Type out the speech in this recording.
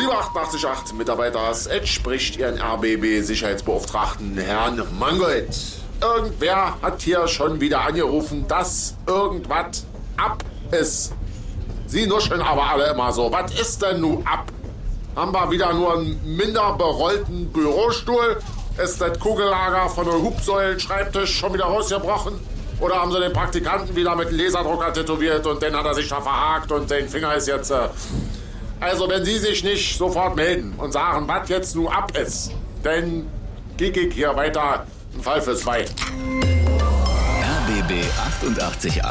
Liebe 888 Mitarbeiter, Edge spricht Ihren RBB-Sicherheitsbeauftragten Herrn Mangold. Irgendwer hat hier schon wieder angerufen, dass irgendwas ab ist. Sie nuscheln aber alle immer so. Was ist denn nun ab? Haben wir wieder nur einen minder berollten Bürostuhl? Ist das Kugellager von einem Hubsäulen-Schreibtisch schon wieder rausgebrochen? Oder haben sie den Praktikanten wieder mit Laserdrucker tätowiert und dann hat er sich da verhakt und sein Finger ist jetzt... Also wenn Sie sich nicht sofort melden und sagen, was jetzt nun ab ist, dann gehe ich hier weiter einen Fall für 2. RBB 888